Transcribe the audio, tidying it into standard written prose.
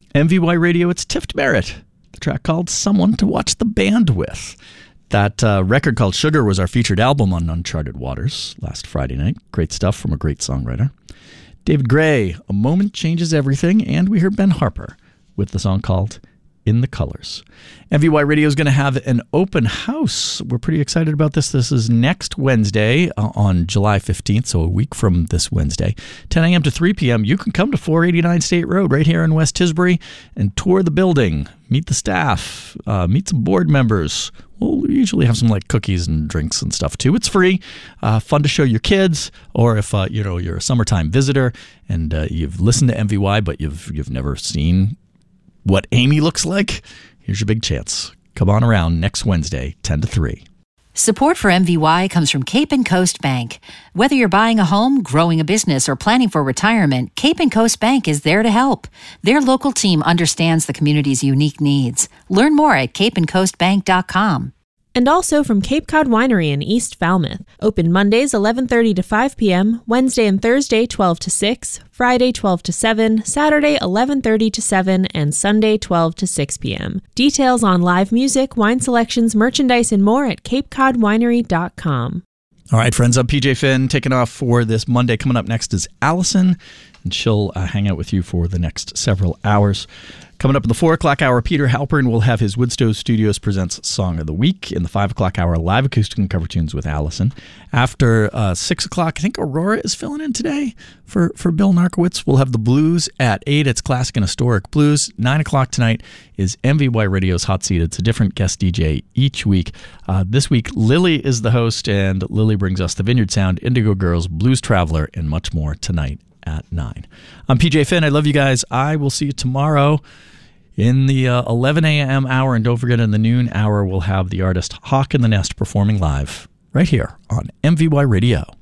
MVY Radio, it's Tift Barrett. The track called Someone to Watch the Band With. That record called Sugar was our featured album on Uncharted Waters last Friday night. Great stuff from a great songwriter. David Gray, A Moment Changes Everything, and we heard Ben Harper with the song called In the Colors. MVY Radio is going to have an open house. We're pretty excited about this. This is next Wednesday on July 15th, so a week from this Wednesday, 10 a.m. to 3 p.m. You can come to 489 State Road right here in West Tisbury and tour the building, meet the staff, meet some board members. We'll usually have some like cookies and drinks and stuff too. It's free, fun to show your kids, or if you're a summertime visitor and you've listened to MVY but you've never seen what Amy looks like, here's your big chance. Come on around next Wednesday, 10 to 3. Support for MVY comes from Cape and Coast Bank. Whether you're buying a home, growing a business, or planning for retirement, Cape and Coast Bank is there to help. Their local team understands the community's unique needs. Learn more at capeandcoastbank.com. And also from Cape Cod Winery in East Falmouth. Open Mondays 11:30 to 5 p.m., Wednesday and Thursday 12 to 6, Friday 12 to 7, Saturday 11:30 to 7, and Sunday 12 to 6 p.m. Details on live music, wine selections, merchandise, and more at capecodwinery.com. All right, friends, I'm PJ Finn, taking off for this Monday. Coming up next is Allison, and she'll hang out with you for the next several hours. Coming up in the 4 o'clock hour, Peter Halpern will have his Woodstow Studios Presents Song of the Week. In the 5 o'clock hour, live acoustic and cover tunes with Allison. After 6 o'clock, I think Aurora is filling in today for Bill Narkowitz. We'll have the blues at 8. It's classic and historic blues. 9 o'clock tonight is MVY Radio's Hot Seat. It's a different guest DJ each week. This week, Lily is the host, and Lily brings us the Vineyard Sound, Indigo Girls, Blues Traveler, and much more tonight at 9. I'm PJ Finn. I love you guys. I will see you tomorrow in the 11 a.m. hour, and don't forget in the noon hour we'll have the artist Hawk in the Nest performing live right here on MVY Radio.